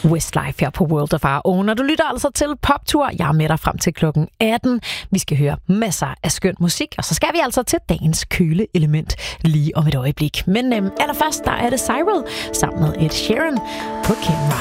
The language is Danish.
Westlife her på World of Our Own. Og du lytter altså til Poptur. Jeg er med dig frem til klokken 18. Vi skal høre masser af skøn musik, og så skal vi altså til dagens køleelement lige om et øjeblik. Men allerførst, der er det Cyril sammen med Ed Sheeran på Camera.